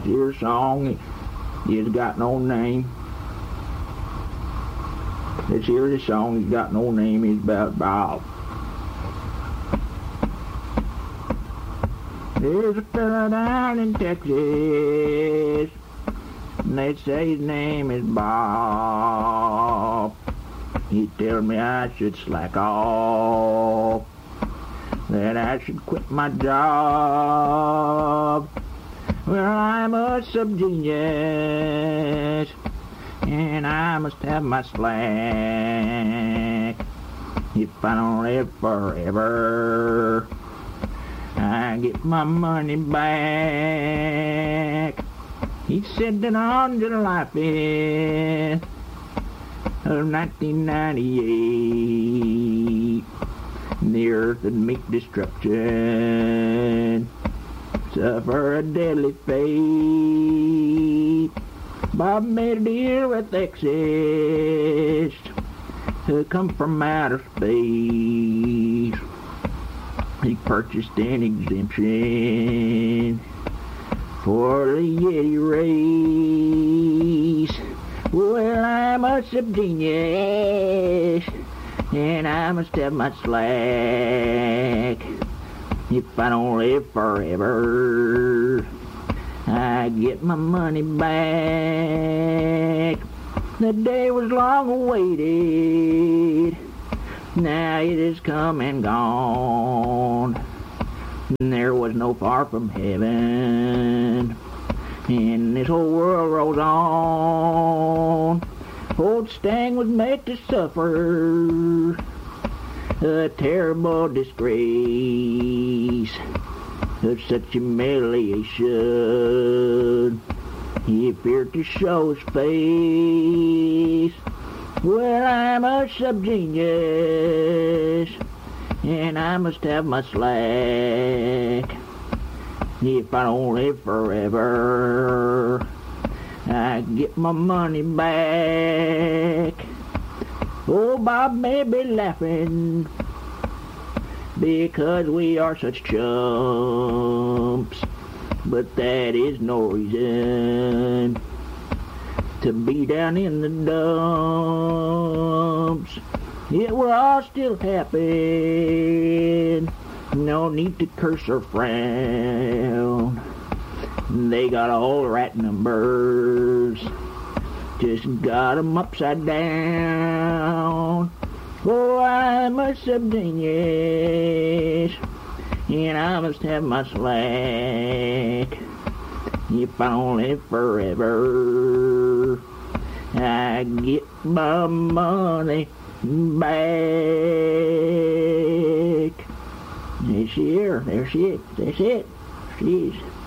Here's a song, it's got no name. Let's hear this song, it's got no name, it's about Bob. There's a fella down in Texas, and they say his name is Bob. He tells me I should slack off, that I should quit my job. Well, I'm a subgenius, and I must have my slack. If I don't live forever, I get my money back. He said that on July 5th of 1998, the earth would meet destruction, suffer a deadly fate. Bob made a deal with Texas to come from outer space. He purchased an exemption for the Yeti race. Well, I'm a subgenius, and I must have my slack. If I don't live forever, I get my money back. The day was long awaited, now it is come and gone. There was no far from heaven, and this whole world rolls on. Old Stang was made to suffer a terrible disgrace, of such humiliation he feared to show his face. Well, I'm a subgenius, and I must have my slack. If I don't live forever, I get my money back. Oh, Bob may be laughing because we are such chumps, but that is no reason to be down in the dumps. It will all still happen, no need to curse or frown. They got all the right numbers, just got 'em upside down. Oh, I'm a subgenius, and I must have my slack. If I don't live forever, I get my money back. There she is. That's it. She's